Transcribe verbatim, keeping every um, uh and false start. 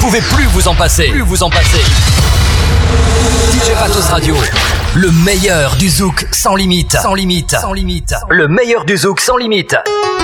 pouvez plus vous en passer. Plus vous en passer. D J Patos Radio, le meilleur du zouk sans limite. Sans limite. Sans limite. Le meilleur du zouk sans limite.